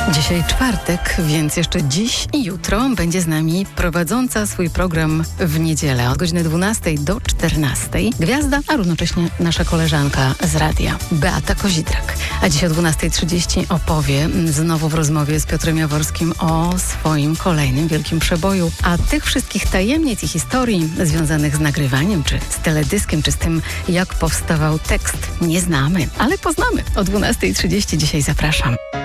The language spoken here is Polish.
Dzisiaj czwartek, więc jeszcze dziś i jutro będzie z nami prowadząca swój program w niedzielę od godziny 12 do 14. Gwiazda, a równocześnie nasza koleżanka z radia, Beata Kozidrak. A dziś o 12:30 opowie znowu w rozmowie z Piotrem Jaworskim o swoim kolejnym wielkim przeboju. A tych wszystkich tajemnic i historii związanych z nagrywaniem, czy z teledyskiem, czy z tym, jak powstawał tekst, nie znamy, ale poznamy. O 12:30 dzisiaj zapraszam.